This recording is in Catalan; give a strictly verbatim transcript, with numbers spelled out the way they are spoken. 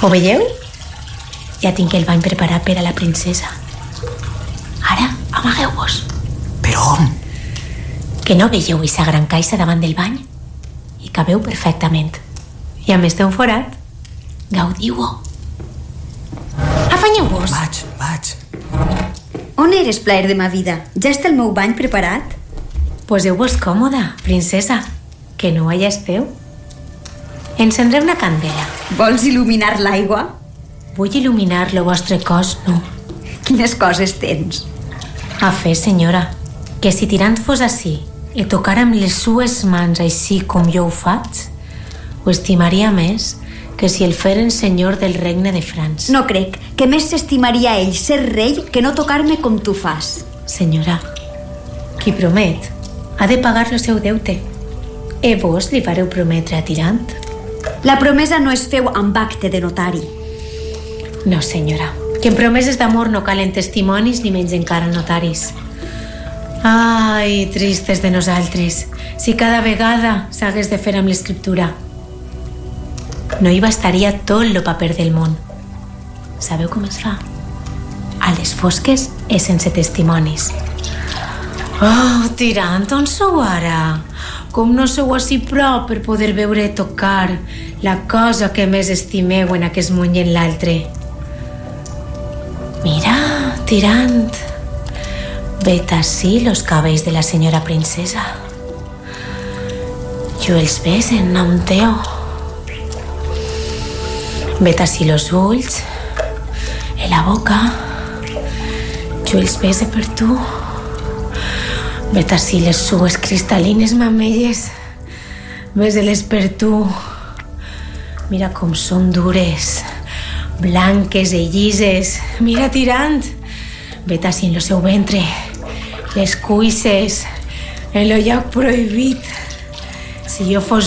Ho veieu? Ja tinc el bany preparat per a la princesa. Ara, amagueu-vos. Per on? Que no veieu aquesta gran caixa davant del bany? Hi cabeu perfectament. I a més té un forat. Gaudiu-ho. Afanyeu-vos. Vaig, vaig. On eres, plaer de ma vida? Ja està el meu bany preparat? Poseu-vos còmoda, princesa, que no allà esteu. Encendré una candela. Vols il·luminar l'aigua? Vull il·luminar el vostre cos, no. Quines coses tens? A fer, senyora, que si tirant fos així i tocar amb les sues mans així com jo ho faig, ho estimaria més que si el feren senyor del regne de França. No crec que més s'estimaria ell ser rei que no tocar-me com tu fas. Senyora, qui promet ha de pagar el seu deute. E vos li fareu prometre a Tirant? La promesa no es feu amb acte de notari. No, senyora, que en promeses d'amor no calen testimonis ni menys encara notaris. Ai, tristes de nosaltres, si cada vegada s'hagués de fer amb l'escriptura. No hi bastaria tot el paper del món. Sabeu com es fa? A les fosques i sense testimonis. Oh, Tirant, on sou ara? Com no sou així prop per poder veure i tocar la cosa que més estimeu en aquest món i en l'altre? Mira, Tirant, vet ací los cabells de la senyora princesa. Jo els ves en nom teu. Vet ací los ulls, en la boca. Jo els bese per tu. Vet ací les sues cristal·lines mamelles. Besa-les per tu. Mira com són dures, blanques i llises. Mira, Tirant, vet ací en el seu ventre, les cuisses, en el lloc prohibit. Si jo fos